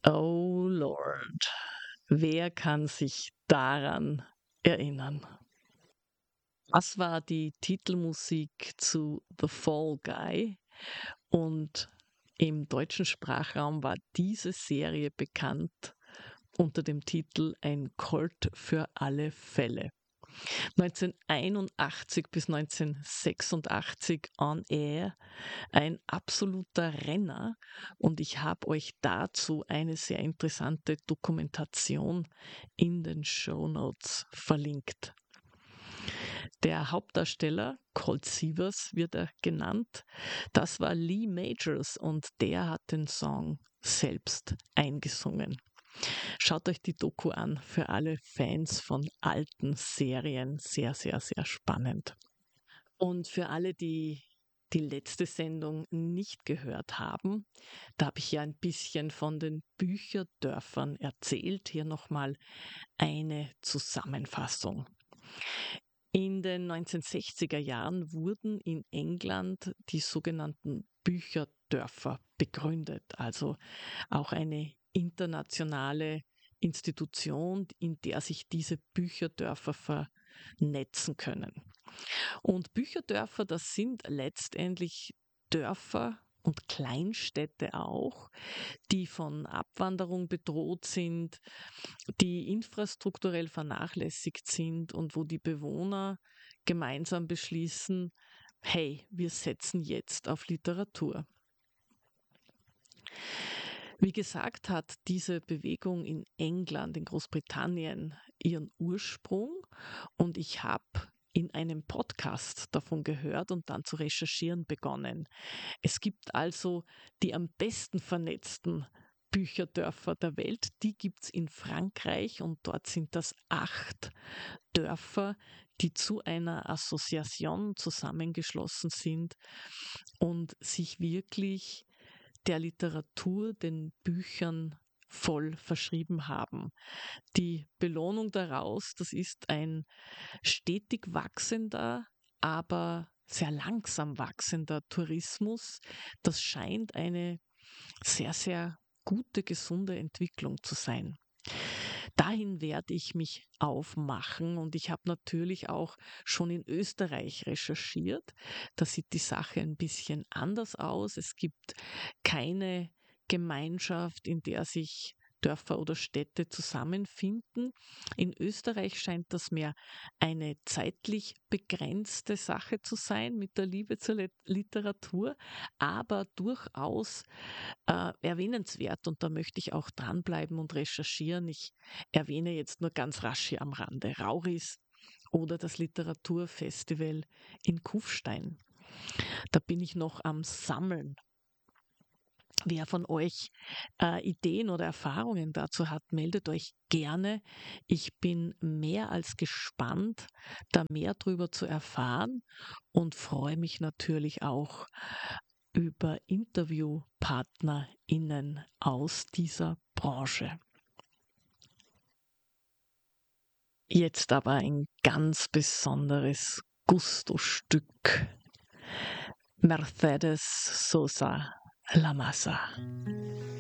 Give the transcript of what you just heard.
Oh Lord, wer kann sich daran erinnern? Das war die Titelmusik zu „The Fall Guy" und im deutschen Sprachraum war diese Serie bekannt unter dem Titel „Ein Colt für alle Fälle". 1981 bis 1986 on air, ein absoluter Renner, und ich habe euch dazu eine sehr interessante Dokumentation in den Shownotes verlinkt. Der Hauptdarsteller, Colt Sievers wird er genannt, das war Lee Majors und der hat den Song selbst eingesungen. Schaut euch die Doku an, für alle Fans von alten Serien, sehr, sehr, sehr spannend. Und für alle, die die letzte Sendung nicht gehört haben, da habe ich ja ein bisschen von den Bücherdörfern erzählt. Hier nochmal eine Zusammenfassung. In den 1960er Jahren wurden in England die sogenannten Bücherdörfer begründet, also auch eine internationale Institution, in der sich diese Bücherdörfer vernetzen können. Und Bücherdörfer, das sind letztendlich Dörfer und Kleinstädte auch, die von Abwanderung bedroht sind, die infrastrukturell vernachlässigt sind und wo die Bewohner gemeinsam beschließen, hey, wir setzen jetzt auf Literatur. Wie gesagt, hat diese Bewegung in England, in Großbritannien ihren Ursprung, und ich habe in einem Podcast davon gehört und dann zu recherchieren begonnen. Es gibt also die am besten vernetzten Bücherdörfer der Welt, die gibt's in Frankreich, und dort sind das 8 Dörfer, die zu einer Association zusammengeschlossen sind und sich wirklich der Literatur, den Büchern voll verschrieben haben. Die Belohnung daraus, das ist ein stetig wachsender, aber sehr langsam wachsender Tourismus. Das scheint eine sehr, sehr gute, gesunde Entwicklung zu sein. Dahin werde ich mich aufmachen, und ich habe natürlich auch schon in Österreich recherchiert. Da sieht die Sache ein bisschen anders aus. Es gibt keine Gemeinschaft, in der sich Dörfer oder Städte zusammenfinden. In Österreich scheint das mehr eine zeitlich begrenzte Sache zu sein mit der Liebe zur Literatur, aber durchaus erwähnenswert, und da möchte ich auch dranbleiben und recherchieren. Ich erwähne jetzt nur ganz rasch hier am Rande Rauris oder das Literaturfestival in Kufstein. Da bin ich noch am Sammeln. Wer von euch Ideen oder Erfahrungen dazu hat, meldet euch gerne. Ich bin mehr als gespannt, da mehr darüber zu erfahren, und freue mich natürlich auch über InterviewpartnerInnen aus dieser Branche. Jetzt aber ein ganz besonderes Gusto-Stück. Mercedes Sosa Lamasa.